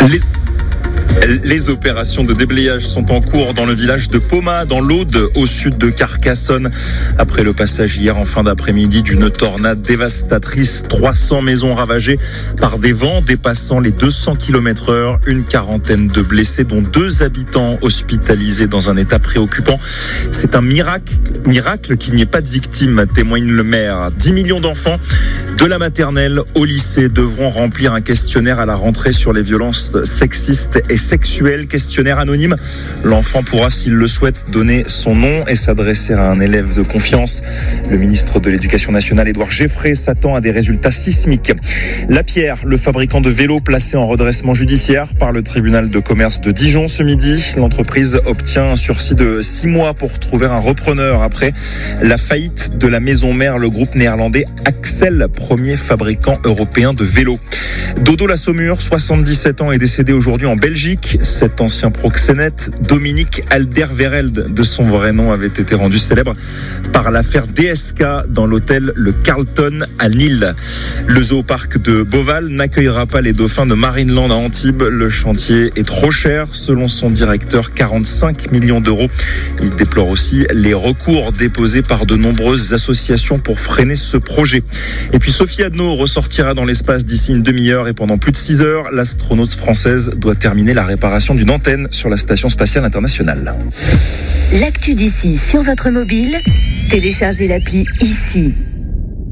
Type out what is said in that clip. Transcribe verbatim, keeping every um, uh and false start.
Les... Les opérations de déblayage sont en cours dans le village de Poma, dans l'Aude, au sud de Carcassonne. Après le passage hier en fin d'après-midi d'une tornade dévastatrice, trois cents maisons ravagées par des vents dépassant les deux cents kilomètres heure, une quarantaine de blessés, dont deux habitants hospitalisés dans un état préoccupant. C'est un miracle, miracle qu'il n'y ait pas de victimes, témoigne le maire. dix millions d'enfants, de la maternelle au lycée, devront remplir un questionnaire à la rentrée sur les violences sexistes et sexuelles. Questionnaire anonyme. L'enfant pourra, s'il le souhaite, donner son nom et s'adresser à un élève de confiance. Le ministre de l'Éducation nationale, Édouard Geffray, s'attend à des résultats sismiques. La Pierre, le fabricant de vélos placé en redressement judiciaire par le tribunal de commerce de Dijon ce midi. L'entreprise obtient un sursis de six mois pour trouver un repreneur après la faillite de la maison mère, le groupe néerlandais Axel, premier fabricant européen de vélos. Dodo la Saumure, soixante-dix-sept ans, est décédé aujourd'hui en Belgique. Cet ancien proxénète, Dominique Alderweireld, de son vrai nom, avait été rendu célèbre par l'affaire D S K dans l'hôtel Le Carlton à Lille. Le zooparc de Beauval n'accueillera pas les dauphins de Marineland à Antibes. Le chantier est trop cher, selon son directeur, quarante-cinq millions d'euros. Il déplore aussi les recours déposés par de nombreuses associations pour freiner ce projet. Et puis Sophie Adno ressortira dans l'espace d'ici une demi-heure et pendant plus de six heures, l'astronaute française doit terminer la réparation d'une antenne sur la Station spatiale internationale. L'actu d'ici sur votre mobile, téléchargez l'appli ici